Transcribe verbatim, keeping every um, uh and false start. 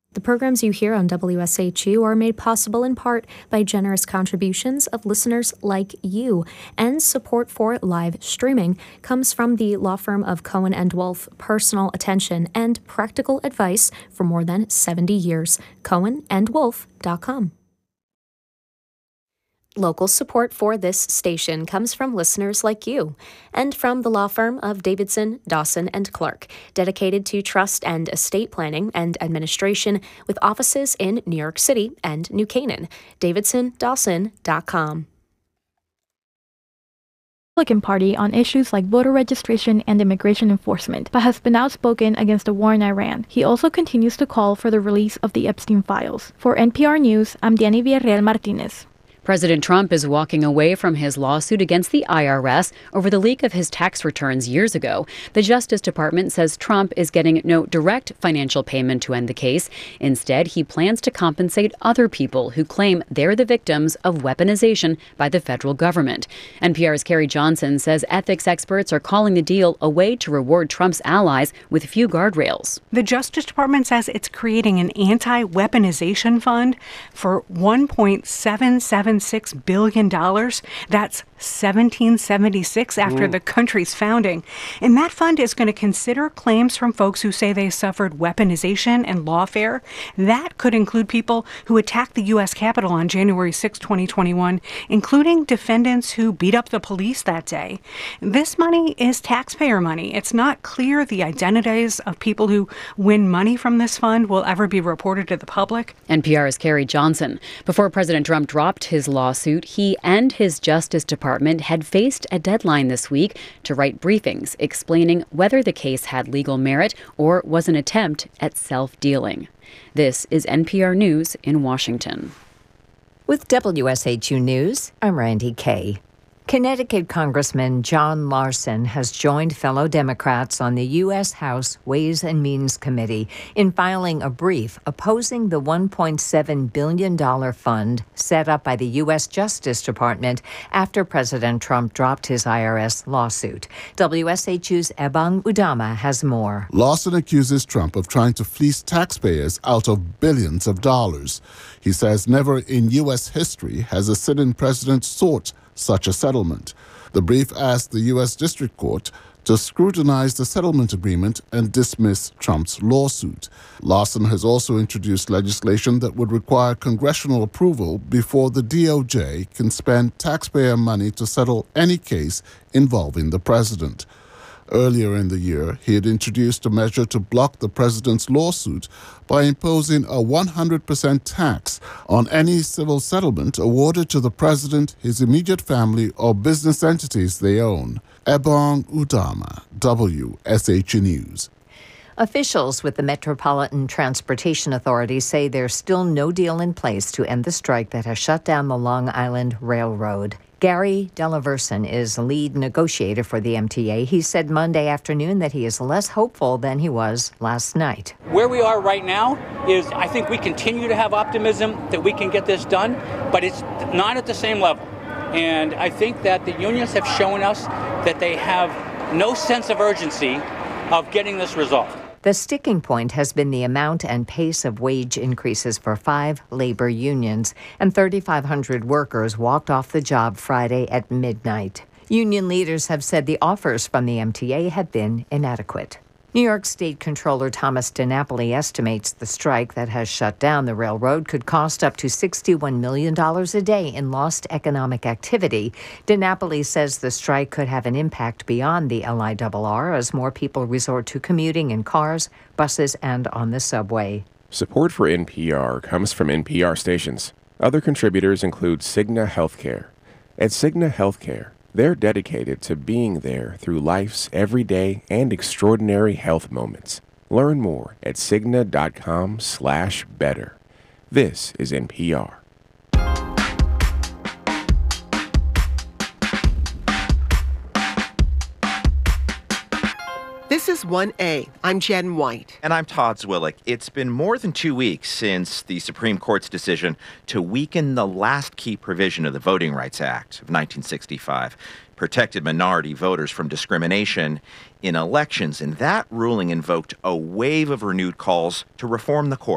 The programs you hear on W S H U are made possible in part by generous contributions of listeners like you, and support for live streaming comes from the law firm of Cohen and Wolf, personal attention and practical advice for more than seventy years. cohen and wolf dot com. Local support for this station comes from listeners like you and from the law firm of Davidson, Dawson and Clark, dedicated to trust and estate planning and administration with offices in New York City and New Canaan. davidson dawson dot com. Republican Party on issues like voter registration and immigration enforcement, but has been outspoken against the war in Iran. He also continues to call for the release of the Epstein files. For N P R News, I'm Danny Villarreal Martinez. President Trump is walking away from his lawsuit against the I R S over the leak of his tax returns years ago. The Justice Department says Trump is getting no direct financial payment to end the case. Instead, he plans to compensate other people who claim they're the victims of weaponization by the federal government. N P R's Carrie Johnson says ethics experts are calling the deal a way to reward Trump's allies with few guardrails. The Justice Department says it's creating an anti-weaponization fund for one point seven seven six billion dollars. That's seventeen seventy-six after Ooh. the country's founding. And that fund is going to consider claims from folks who say they suffered weaponization and lawfare. That could include people who attacked the U S Capitol on January sixth, twenty twenty-one, including defendants who beat up the police that day. This money is taxpayer money. It's not clear the identities of people who win money from this fund will ever be reported to the public. N P R's Carrie Johnson. Before President Trump dropped his lawsuit, he and his Justice Department had faced a deadline this week to write briefings explaining whether the case had legal merit or was an attempt at self-dealing. This is N P R News in Washington. With W S H U News, I'm Randy Kay. Connecticut Congressman John Larson has joined fellow Democrats on the U S House Ways and Means Committee in filing a brief opposing the one point seven billion dollars fund set up by the U S Justice Department after President Trump dropped his I R S lawsuit. W S H U's Ebong Udama has more. Larson accuses Trump of trying to fleece taxpayers out of billions of dollars. He says never in U S history has a sitting president sought such a settlement. The brief asked the U S District Court to scrutinize the settlement agreement and dismiss Trump's lawsuit. Larson has also introduced legislation that would require congressional approval before the D O J can spend taxpayer money to settle any case involving the president. Earlier in the year, he had introduced a measure to block the president's lawsuit by imposing a one hundred percent tax on any civil settlement awarded to the president, his immediate family, or business entities they own. Ebong Udama, W S H U News. Officials with the Metropolitan Transportation Authority say there's still no deal in place to end the strike that has shut down the Long Island Railroad. Gary Delaverson is lead negotiator for the M T A. He said Monday afternoon that he is less hopeful than he was last night. Where we are right now is I think we continue to have optimism that we can get this done, but it's not at the same level. And I think that the unions have shown us that they have no sense of urgency of getting this resolved. The sticking point has been the amount and pace of wage increases for five labor unions, and thirty-five hundred workers walked off the job Friday at midnight. Union leaders have said the offers from the M T A have been inadequate. New York State Comptroller Thomas DiNapoli estimates the strike that has shut down the railroad could cost up to sixty-one million dollars a day in lost economic activity. DiNapoli says the strike could have an impact beyond the L I R R as more people resort to commuting in cars, buses, and on the subway. Support for N P R comes from N P R stations. Other contributors include Cigna Healthcare. At Cigna Healthcare, they're dedicated to being there through life's everyday and extraordinary health moments. Learn more at Cigna.com slash better. This is N P R. This is one A. I'm Jen White. And I'm Todd Zwillick. It's been more than two weeks since the Supreme Court's decision to weaken the last key provision of the Voting Rights Act of nineteen sixty-five, protected minority voters from discrimination in elections. And that ruling invoked a wave of renewed calls to reform the court.